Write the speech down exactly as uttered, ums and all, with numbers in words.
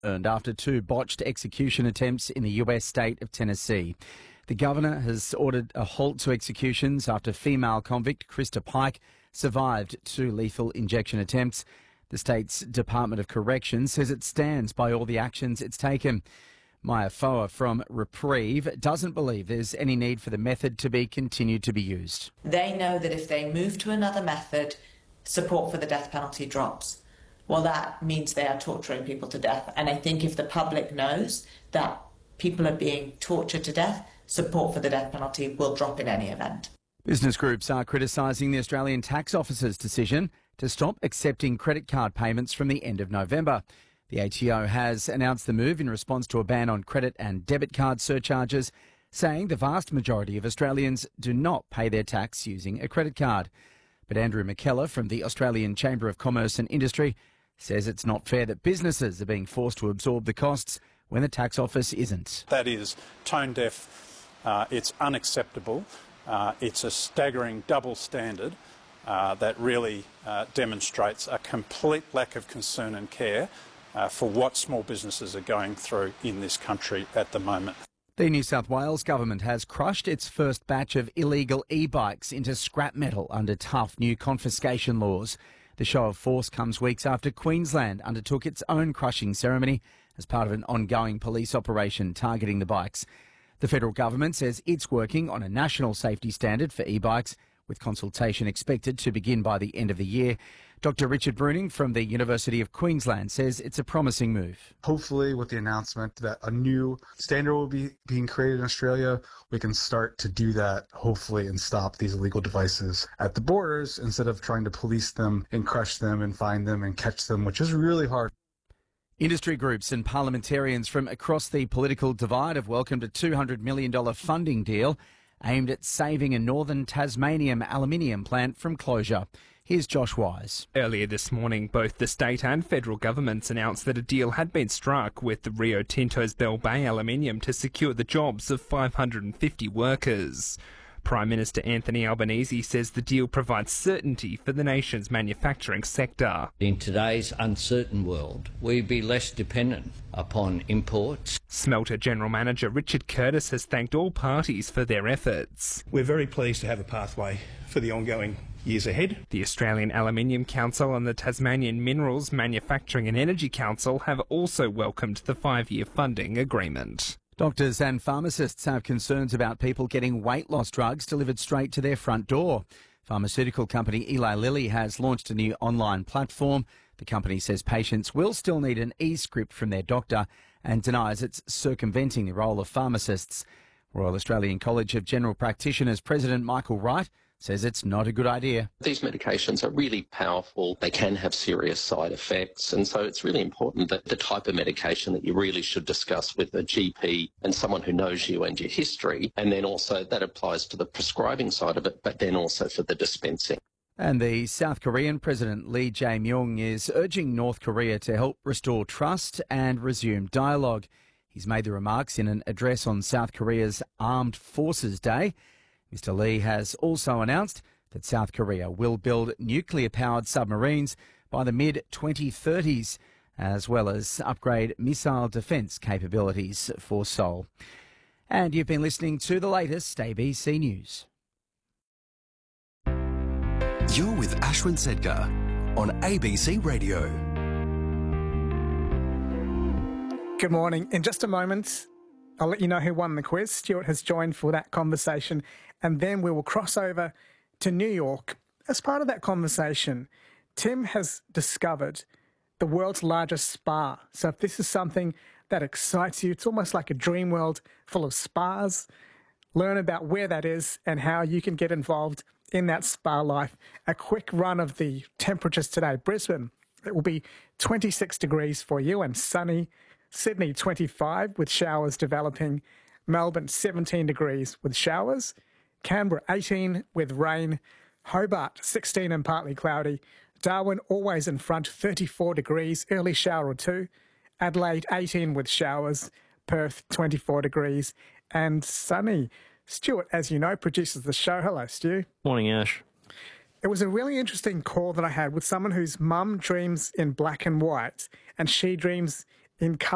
earned after two botched execution attempts in the U S state of Tennessee. The governor has ordered a halt to executions after female convict Krista Pike survived two lethal injection attempts. The state's Department of Corrections says it stands by all the actions it's taken. Maya Foa from Reprieve doesn't believe there's any need for the method to be continued to be used. They know that if they move to another method, support for the death penalty drops. Well, that means they are torturing people to death. And I think if the public knows that people are being tortured to death, support for the death penalty will drop in any event. Business groups are criticising the Australian Tax Office's decision to stop accepting credit card payments from the end of November. The A T O has announced the move in response to a ban on credit and debit card surcharges, saying the vast majority of Australians do not pay their tax using a credit card. But Andrew McKellar from the Australian Chamber of Commerce and Industry says it's not fair that businesses are being forced to absorb the costs when the tax office isn't. That is tone deaf, uh, it's unacceptable, uh, it's a staggering double standard uh, that really uh, demonstrates a complete lack of concern and care Uh, for what small businesses are going through in this country at the moment. The New South Wales government has crushed its first batch of illegal e-bikes into scrap metal under tough new confiscation laws. The show of force comes weeks after Queensland undertook its own crushing ceremony as part of an ongoing police operation targeting the bikes. The federal government says it's working on a national safety standard for e-bikes, with consultation expected to begin by the end of the year. Doctor Richard Bruning from the University of Queensland says it's a promising move. Hopefully with the announcement that a new standard will be being created in Australia, we can start to do that, hopefully, and stop these illegal devices at the borders instead of trying to police them and crush them and find them and catch them, which is really hard. Industry groups and parliamentarians from across the political divide have welcomed a two hundred million dollars funding deal aimed at saving a northern Tasmanian aluminium plant from closure. Here's Josh Wise. Earlier this morning, both the state and federal governments announced that a deal had been struck with the Rio Tinto's Bell Bay Aluminium to secure the jobs of five hundred fifty workers. Prime Minister Anthony Albanese says the deal provides certainty for the nation's manufacturing sector. In today's uncertain world, we'd be less dependent upon imports. Smelter General Manager Richard Curtis has thanked all parties for their efforts. We're very pleased to have a pathway for the ongoing years ahead. The Australian Aluminium Council and the Tasmanian Minerals, Manufacturing and Energy Council have also welcomed the five-year funding agreement. Doctors and pharmacists have concerns about people getting weight loss drugs delivered straight to their front door. Pharmaceutical company Eli Lilly has launched a new online platform. The company says patients will still need an e-script from their doctor and denies it's circumventing the role of pharmacists. Royal Australian College of General Practitioners President Michael Wright says it's not a good idea. These medications are really powerful. They can have serious side effects. And so it's really important that the type of medication that you really should discuss with a G P and someone who knows you and your history. And then also that applies to the prescribing side of it, but then also for the dispensing. And the South Korean President Lee Jae-myung is urging North Korea to help restore trust and resume dialogue. He's made the remarks in an address on South Korea's Armed Forces Day. Mister Lee has also announced that South Korea will build nuclear-powered submarines by the mid twenty thirties, as well as upgrade missile defence capabilities for Seoul. And you've been listening to the latest A B C News. You're with Ashwin Sedgar on A B C Radio. Good morning. In just a moment, I'll let you know who won the quiz. Stuart has joined for that conversation, and then we will cross over to New York. As part of that conversation, Tim has discovered the world's largest spa. So if this is something that excites you, it's almost like a dream world full of spas. Learn about where that is and how you can get involved in that spa life. A quick run of the temperatures today. Brisbane, it will be twenty-six degrees for you and sunny. Sydney, twenty-five with showers developing. Melbourne, seventeen degrees with showers. Canberra, eighteen with rain. Hobart, sixteen and partly cloudy. Darwin, always in front, thirty-four degrees, early shower or two. Adelaide, eighteen with showers. Perth, twenty-four degrees and sunny. Stuart, as you know, produces the show. Hello, Stu. Morning, Ash. It was a really interesting call that I had with someone whose mum dreams in black and white and she dreams in colour.